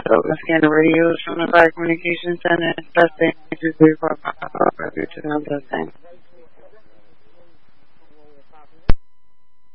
Open scanner radios from the Fire Communication Center. Testing 2, 3, 4, 5, 5, 4, 3, 2, 1, testing.